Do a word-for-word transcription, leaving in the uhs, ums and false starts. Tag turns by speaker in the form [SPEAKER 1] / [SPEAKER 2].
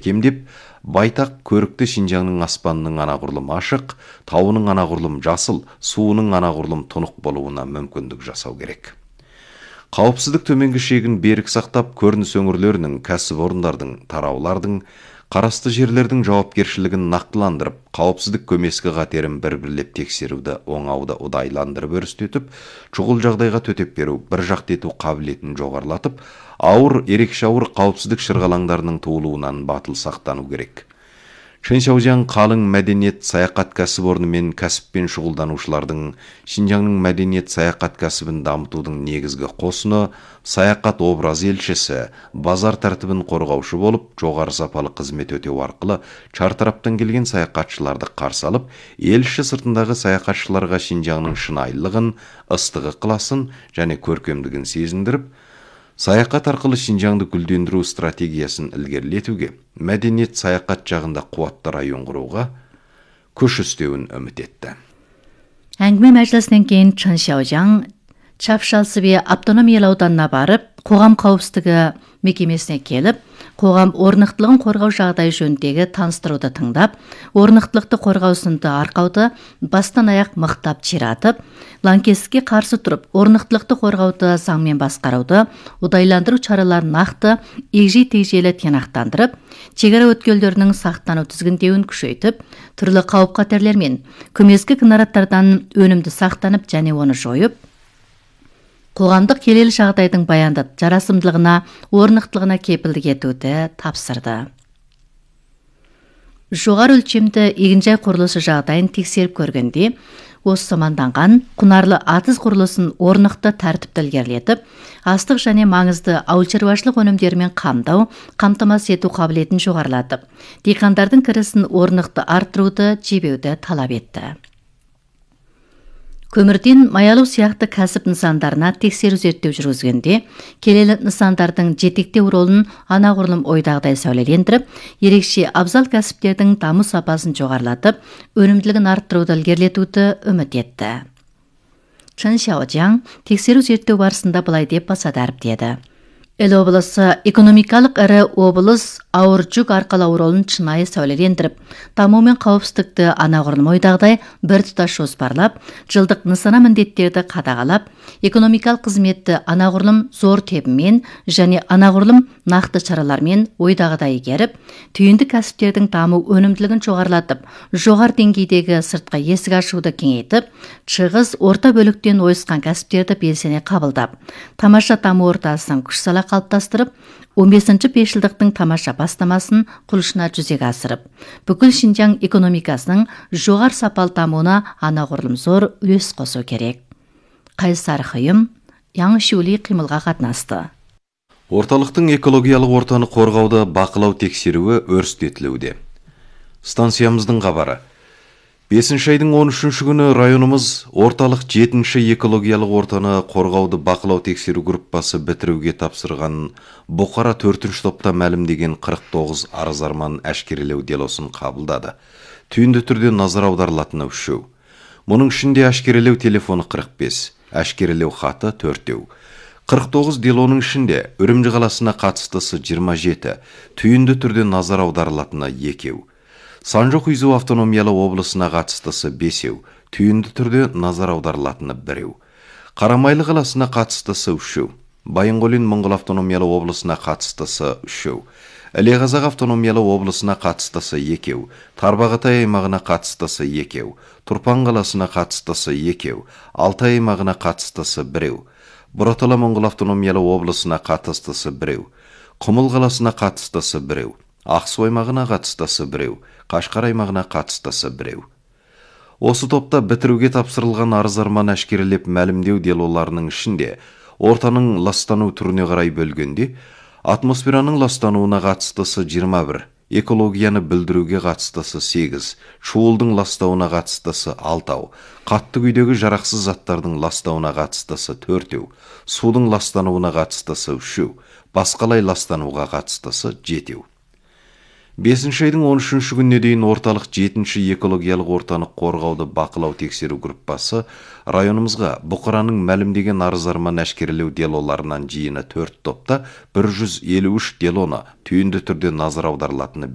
[SPEAKER 1] икемдеп, байтақ көрікті Шинжаңның аспанының анағұрлым ашық, тауының анағұрлым жасыл, суының анағұрлым тұнық болуына мүмкіндік жасау керек. Қауіпсіздік төменгі шегін берік сақтап, көрініс өңірлерінің, кәсіпорындардың, тараулардың, қарасты жерлердің жауапкершілігін нақтыландырып, қауіпсіздік көмескі қатерін бір-бірлеп тексеруді оңауды ұдайландырып өрістетіп, шұғыл жағдайға төтеп беру, бір жақты ету қабілетін жоғарылатып, ауыр, ерекше ауыр қауіпсіздік шырғалаңдарының туылуынан батыл сақтану керек. Чэньшаожяң қалың мәдениет саяхат кәсіпорны мен кәсіппен шұғылданушылардың Шинжаңның мәдениет саяхат кәсібін дамытудың негізгі қосыны саяхат образ елшісі, базар тәртібін қорғаушы болып, жоғары сапалы қызмет өтеу арқылы чартараптан келген саяхатшыларды қарсы алып, елші сыртындағы саяхатшыларға Шинжаңның шынайылығын, ыстығы ықыласын және көркемдігін сезіндіріп, саяхат арқылы Шинжаңды гүлдендіру стратегиясын ілгерілетуге, мәдениет саяхат жағында қуатты район құруға күш істеуін үміт етті.
[SPEAKER 2] Әңгіме мәжілісінен кейін Чын Шаожаң Чапшалсыбе автономиялы ауданына барып, қоғам қауіпсіздігі мекемесіне келіп, қоғам орнықтылығын қорғау жағдайы жөніндегі таныстыруды тыңдап, орнықтылықты қорғаусынды арқауды бастан аяқ мықтап чиратып, лаңкестікке қарсы тұрып, орнықтылықты қорғауды заңмен басқаруды, ұдайландыру чараларын нақты, егжей-тегжейлі тиянақтандырып, шекара өткелдерінің сақтану тізгіндеуін күшейтіп, түрлі қауіп-қатерлер мен көмескі кінараттардан өнімді сақтанып және оны жойып, қоғамдық келелі жағдайдың баянды жарасымдылығына, орнықтылығына кепілдік етуді тапсырды. Жоғары өлшемді егінжай құрылысы жағдайын тексеріп көргенде, осы заманданған құнарлы атыз құрылысын орнықты тәртіпті ілгерілетіп, астық және маңызды ауыл шаруашылық өнімдерімен қамдау, қамтамасыз ету қабілетін жоғарылатып, диқандардың кірісін орнықты арттыруды жебеуді талап етті. Көмірден маялау сияқты кәсіп нысандарына тексеру зерттеу жүргізгенде, келелі нысандардың жетектеу ролын анағұрлым ойдағыдай сәулелендіріп, ерекше абзал кәсіптердің даму сапасын жоғарылатып, өнімділігін арттыруды ілгерілетуді үміт етті. Чын Шаожаң тексеру зерттеу барысында былай деп баса дәріптеді. Эл облысы экономикалық ірі облыс ауыр жүк арқалау ролын шынайы сәулелендіріп, даму мен қауіпсіздікті анағұрлым ойдағыдай бір тұтас жоспарлап, жылдық нысана міндеттерді қадағалап, экономикалық қызметті анағұрлым зор тебімен және анағұрлым нақты шаралармен ойдағыдай игеріп, түйінді кәсіптердің даму өнімділігін жоғарылатып, жоғары деңгейдегі сыртқы есік ашуды кеңейтіп, шығыс орта бөліктен ойысқан кәсіптерді белсене қабылдап, тамаша даму ортасының күш сала қалыптастырып, он бесінші бесжылдықтың тамаша бастамасын құлшына жүзеге асырып, бүкіл Шинжаң экономикасының жоғар сапалы дамуына анағұрлым зор үлес қосу керек. Қайсар Хыйым Яң Шули қимылға қатынасты.
[SPEAKER 1] Орталықтың экологиялық ортаны қорғауды бақылау тексеруі өрістетілуде. Станциямыздың хабары. бесінші айдың он үшінші күні районымыз орталық жетінші экологиялық ортаны қорғауды бақылау тексеру группасы бітіруге тапсырған Бұқара төртінші топта мәлімдеген қырық тоғыз арыз-арман әшкерелеу делосын қабылдады. Түйінді түрде назар аударылатыны үшеу. Мұның ішінде әшкерелеу телефоны қырық бес, әшкерелеу хаты төртеу. қырық тоғыз делоның ішінде Үрімжі қаласына қатыстысы жиырма жеті, түйінді түрде назар аударылатыны екеу. Санжоқ-Уйзу автономиялы облысына қатыстысы бесеу, түйінді түрде назар аударылатыны біреу. Қарамайлы қаласына қатыстысы үшеу, Байынғолин Моңғол автономиялы облысына қатыстысы үшеу, Іле-Қазақ автономиялы облысына қатыстысы екеу, Тарбағатай аймағына қатыстысы екеу, Тұрпан қаласына қатыстысы екеу, Алтай аймағына қатыстысы біреу, Бұратала Моңғол автономиялы облысына қатыстысы біреу, Құмыл қаласына қатыстысы біреу, Ақсу аймағына қатыстысы біреу, Қашқар аймағына қатыстысы біреу. Осы топта бітіруге тапсырылған арыз-арман әшкерелеп мәлімдеу делоларының ішінде ортаның ластану түріне қарай бөлгенде, атмосфераның ластануына қатыстысы жиырма бір, экологияны білдіруге қатыстысы сегіз, шуылдың ластауына қатыстысы алтау, қатты күйдегі жарақсыз заттардың ластауына қатыстысы төртеу, судың ластануына қатыстысы үшеу, басқалай ластануға қатыстысы жетеу. бесінші айдың он үшінші күніне дейін орталық жетінші экологиялық ортаны қорғауды бақылау тексеру группасы районымызға Бұқараның мәлімдеген арыз-арман әшкерелеу делоларынан жиыны төрт топта бір жүз елу үш делоны түйінді түрде назар аударылатыны